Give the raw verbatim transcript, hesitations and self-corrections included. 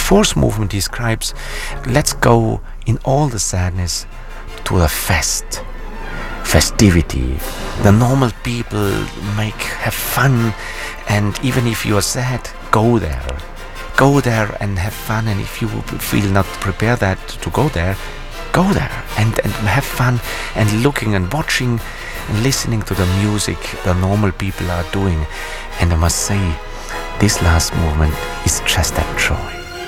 fourth movement describes, let's go in all the sadness to a fest, festivity. The normal people make have fun, and even if you are sad, go there. Go there and have fun, and if you feel not prepared that to go there, go there and, and have fun, and looking and watching and listening to the music the normal people are doing. And I must say, this last movement is just that joy.